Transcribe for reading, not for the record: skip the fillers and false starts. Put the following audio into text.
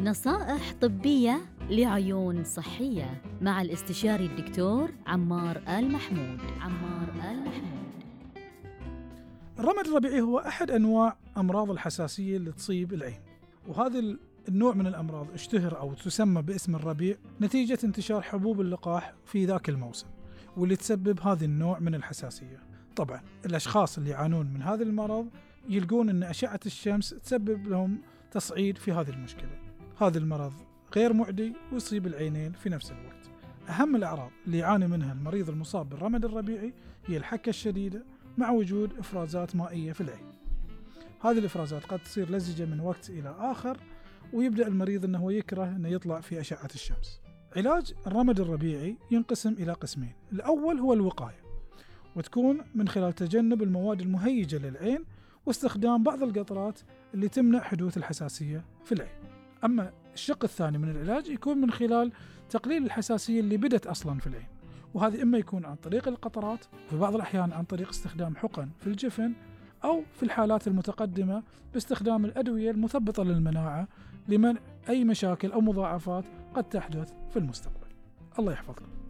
نصائح طبية لعيون صحية مع الاستشاري الدكتور عمار آل محمود. الرمد الربيعي هو أحد أنواع أمراض الحساسية اللي تصيب العين، وهذا النوع من الأمراض اشتهر أو تسمى باسم الربيع نتيجة انتشار حبوب اللقاح في ذاك الموسم، واللي تسبب هذا النوع من الحساسية. طبعا الأشخاص اللي يعانون من هذا المرض يلقون أن أشعة الشمس تسبب لهم تصعيد في هذه المشكلة. هذا المرض غير معدي ويصيب العينين في نفس الوقت. أهم الأعراض اللي يعاني منها المريض المصاب بالرمد الربيعي هي الحكة الشديدة مع وجود إفرازات مائية في العين. هذه الإفرازات قد تصير لزجة من وقت إلى آخر، ويبدأ المريض أنه يكره أنه يطلع في أشعة الشمس. علاج الرمد الربيعي ينقسم إلى قسمين. الأول هو الوقاية، وتكون من خلال تجنب المواد المهيجة للعين واستخدام بعض القطرات اللي تمنع حدوث الحساسية في العين. أما الشق الثاني من العلاج يكون من خلال تقليل الحساسية اللي بدت أصلا في العين، وهذا إما يكون عن طريق القطرات، في بعض الأحيان عن طريق استخدام حقن في الجفن، أو في الحالات المتقدمة باستخدام الأدوية المثبطة للمناعة لمنع أي مشاكل أو مضاعفات قد تحدث في المستقبل. الله يحفظكم.